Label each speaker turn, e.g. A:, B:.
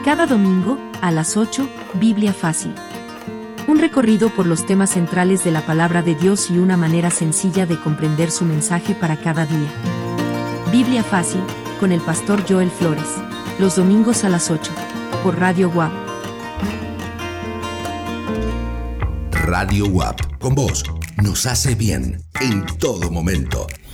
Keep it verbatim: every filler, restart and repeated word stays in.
A: Cada domingo, a las ocho, Biblia Fácil. Un recorrido por los temas centrales de la palabra de Dios y una manera sencilla de comprender su mensaje para cada día. Biblia Fácil, con el pastor Joel Flores. Los domingos a las ocho, por Radio W A P.
B: Radio W A P, con vos, nos hace bien en todo momento.